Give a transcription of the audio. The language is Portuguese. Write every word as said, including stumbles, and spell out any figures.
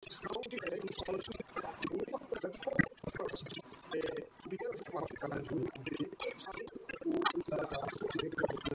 discussão de é, informação muito importante para os próximos. Obrigado por falar de um site, o da